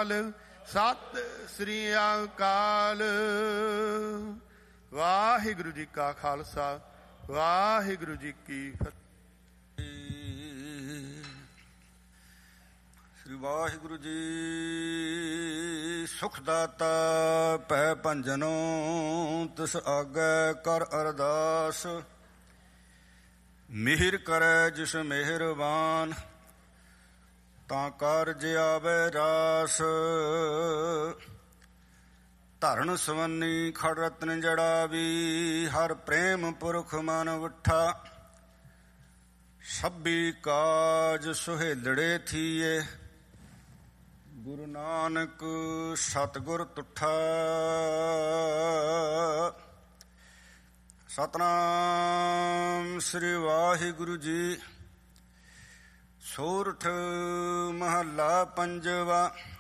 ਅਕਾਲ। ਸਤਿ ਸ੍ਰੀ ਅਕਾਲ। ਵਾਹਿਗੁਰੂ ਜੀ ਕਾ ਖਾਲਸਾ, ਵਾਹਿਗੁਰੂ ਜੀ ਕੀ ਫਤਿਹ। ਸ੍ਰੀ ਵਾਹਿਗੁਰੂ ਜੀ ਸੁਖ ਦਾਤਾ ਭੈ ਭੰਜਨੋ ਤਿਸ ਆਗੈ ਕਰ ਅਰਦਾਸ। ਮਿਹਰ ਕਰੈ ਜਿਸ ਮਿਹਰਬਾਨ ਤਾਂ ਕਾਰਜ ਆਵੈ ਰਾਸ। ਧਰਨ ਸਵੰਨੀ ਖੜ ਰਤਨ ਜੜਾਵੀ ਹਰ ਪ੍ਰੇਮ ਪੁਰਖ ਮਨ ਉੱਠਾ। ਸਭੀ ਕਾਜ ਸੁਹੇਲੜੇ ਥੀਏ ਗੁਰੂ ਨਾਨਕ ਸਤਿਗੁਰ ਤੁਠਾ। ਸਤਿਨਾਮ ਸ੍ਰੀ ਵਾਹਿਗੁਰੂ ਜੀ। ਸੋਰਠ ਮਹੱਲਾ ਪੰਜਵਾ।